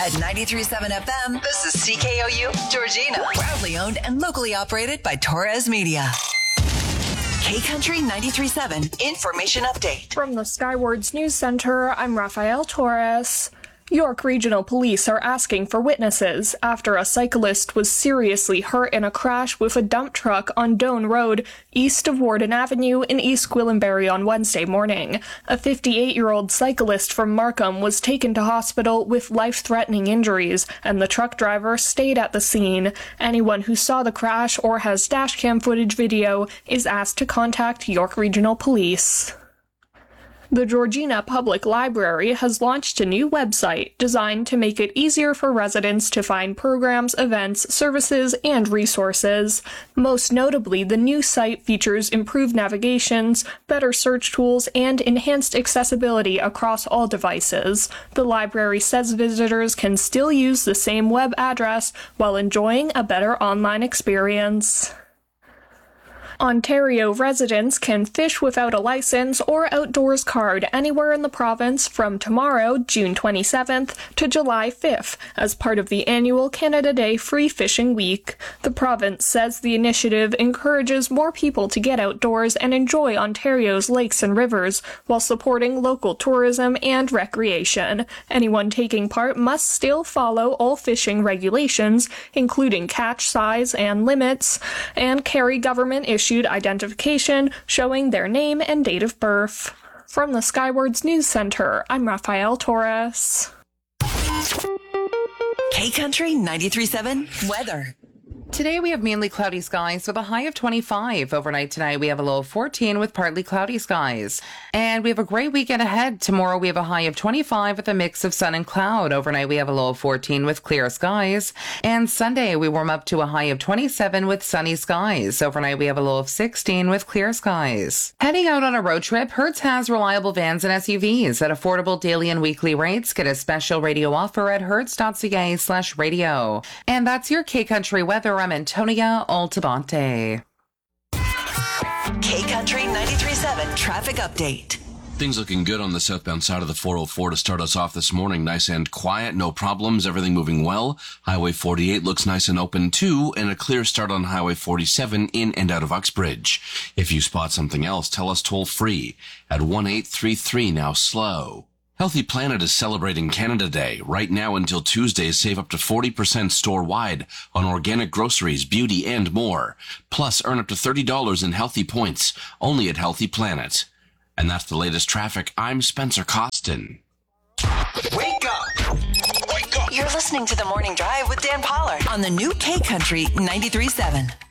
At 93.7 FM, this is CKOU Georgina. Proudly owned and locally operated by Torres Media. K-Country 93.7 Information Update. From the Skywards News Center, I'm Rafael Torres. York Regional Police are asking for witnesses after a cyclist was seriously hurt in a crash with a dump truck on Doane Road, east of Warden Avenue in East Gwillimbury on Wednesday morning. A 58-year-old cyclist from Markham was taken to hospital with life-threatening injuries, and the truck driver stayed at the scene. Anyone who saw the crash or has dashcam footage video is asked to contact York Regional Police. The Georgina Public Library has launched a new website designed to make it easier for residents to find programs, events, services, and resources. Most notably, the new site features improved navigations, better search tools, and enhanced accessibility across all devices. The library says visitors can still use the same web address while enjoying a better online experience. Ontario residents can fish without a license or outdoors card anywhere in the province from tomorrow, June 27th, to July 5th, as part of the annual Canada Day Free Fishing Week. The province says the initiative encourages more people to get outdoors and enjoy Ontario's lakes and rivers, while supporting local tourism and recreation. Anyone taking part must still follow all fishing regulations, including catch size and limits, and carry government-issued identification showing their name and date of birth. From the Skywards News Center, I'm Rafael Torres. K-Country 93.7 Weather. Today we have mainly cloudy skies with a high of 25. Overnight tonight we have a low of 14 with partly cloudy skies. And we have a great weekend ahead. Tomorrow we have a high of 25 with a mix of sun and cloud. Overnight we have a low of 14 with clear skies. And Sunday we warm up to a high of 27 with sunny skies. Overnight we have a low of 16 with clear skies. Heading out on a road trip, Hertz has reliable vans and SUVs at affordable daily and weekly rates. Get a special radio offer at hertz.ca/radio. And that's your K-Country weather. I'm Antonia Altabante. K-Country 93.7 Traffic Update. Things looking good on the southbound side of the 404 to start us off this morning. Nice and quiet, no problems, everything moving well. Highway 48 looks nice and open too, and a clear start on Highway 47 in and out of Uxbridge. If you spot something else, tell us toll free at 1-833 now slow. Healthy Planet is celebrating Canada Day. Right now until Tuesday, save up to 40% store-wide on organic groceries, beauty, and more. Plus, earn up to $30 in healthy points, only at Healthy Planet. And that's the latest traffic. I'm Spencer Costin. Wake up! Wake up! You're listening to The Morning Drive with Dan Pollard on the new K-Country 93.7.